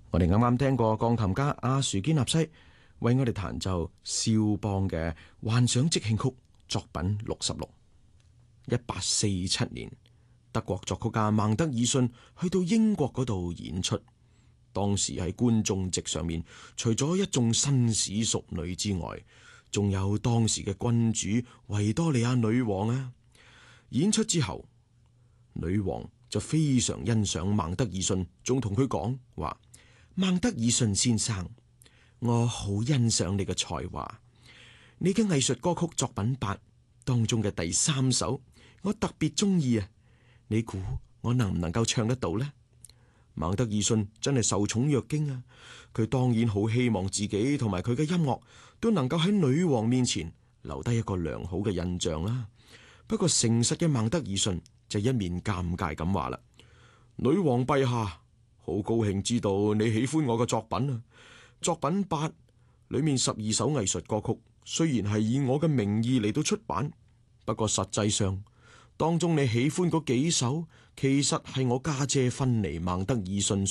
我哋啱啱聽過鋼琴家阿殊堅納西為我哋彈奏肖邦嘅幻想即興曲作品66。1847年，德國作曲家孟德爾遜去到英國嗰度演出，當時喺觀眾席上面，除咗一眾紳士淑女之外，仲有當時嘅君主維多利亞女王啊。演出之後，女王就非常欣賞孟德爾遜，仲同佢講話：孟德爾遜先生，我好欣賞你嘅才華，你嘅藝術歌曲作品8當中嘅第3首，我特別中意啊！你估我能唔能夠唱得到呢？孟德爾遜真係受寵若驚啊！佢當然好希望自己同埋佢嘅音樂都能夠喺女王面前留低一個良好嘅印象啦。不過誠實嘅孟德爾遜就一面尷尬咁話啦：女王陛下，好高興知道你喜歡我嘅作品啊！作品8裏面12首藝術歌曲雖然係以我嘅名義嚟到出版，不過實際上當中你喜歡嗰幾首，其實係我家姐芬妮孟德爾遜